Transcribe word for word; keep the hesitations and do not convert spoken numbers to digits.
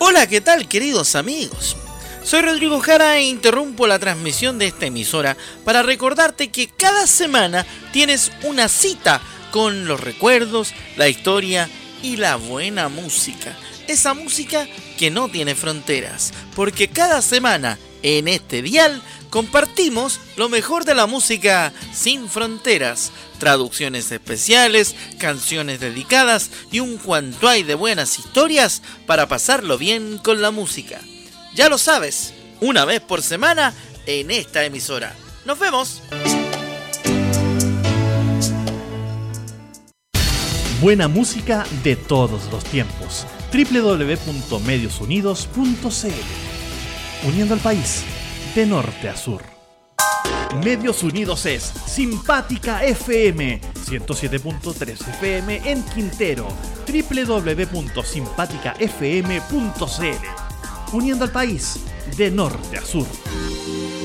Hola, ¿qué tal, queridos amigos? Soy Rodrigo Jara e interrumpo la transmisión de esta emisora para recordarte que cada semana tienes una cita con los recuerdos, la historia y la buena música. Esa música que no tiene fronteras, porque cada semana en este dial compartimos lo mejor de la música sin fronteras, traducciones especiales, canciones dedicadas y un cuanto hay de buenas historias para pasarlo bien con la música. Ya lo sabes, una vez por semana en esta emisora. ¡Nos vemos! Buena música de todos los tiempos. doble u doble u doble u punto medios unidos punto c l. Uniendo al país de norte a sur. Medios Unidos es Simpática F M ciento siete punto tres F M en Quintero. doble u doble u doble u punto simpática f m punto c l. Uniendo al país de norte a sur.